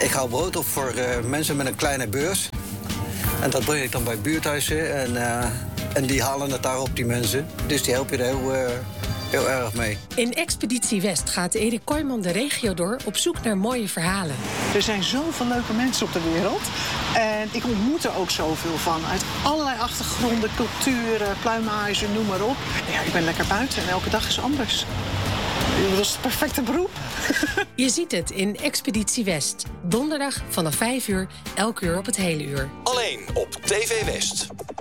Ik hou brood op voor mensen met een kleine beurs. En dat breng ik dan bij buurthuizen. En die halen het daar op, die mensen. Dus die help je er heel erg mee. In Expeditie West gaat Erik Kooijman de regio door op zoek naar mooie verhalen. Er zijn zoveel leuke mensen op de wereld. En ik ontmoet er ook zoveel van. Uit allerlei achtergronden, culturen, pluimage, noem maar op. Ja, ik ben lekker buiten en elke dag is anders. Dat is het perfecte beroep. Je ziet het in Expeditie West. Donderdag vanaf 5 uur, elk uur op het hele uur. Alleen op TV West.